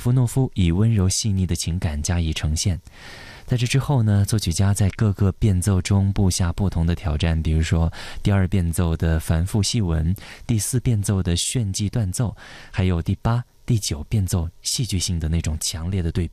夫诺夫以温柔细腻的情感加以呈现。在这之后呢，作曲家在各个变奏中布下不同的挑战，比如说第2变奏的繁复细文，第4变奏的炫技断奏，还有第8、第9变奏戏剧性的那种强烈的对